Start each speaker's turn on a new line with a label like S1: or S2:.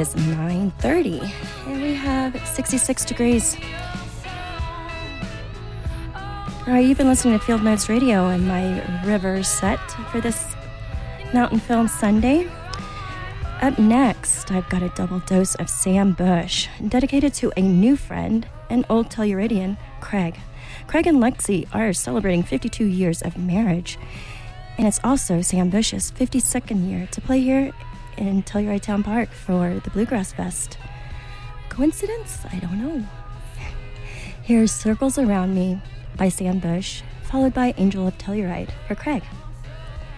S1: is 9:30 and we have 66 degrees. All right, you've been listening to Field Notes Radio and my river set for this Mountain Film Sunday. Up next, I've got a double dose of Sam Bush, dedicated to a new friend, an old Telluridian, Craig. Craig and Lexi are celebrating 52 years of marriage, and it's also Sam Bush's 52nd year to play here in Telluride Town Park for the Bluegrass Fest. Coincidence? I don't know. Here's Circles Around Me by Sam Bush, followed by Angel of Telluride for Craig.